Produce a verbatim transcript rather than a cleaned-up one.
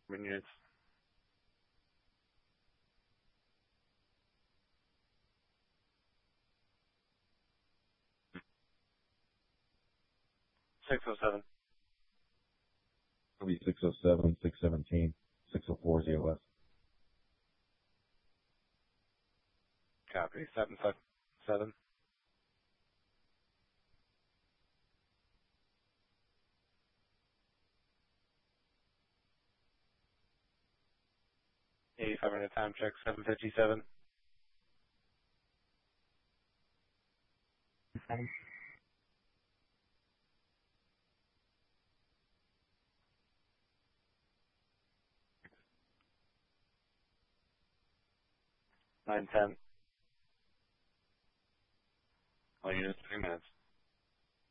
Marine units. six oh seven. It'll be six oh seven, six seventeen, six oh four Z O S. Copy. seven five seven. eighty-five hundred time check, seven fifty-seven. nine ten. All units, three minutes.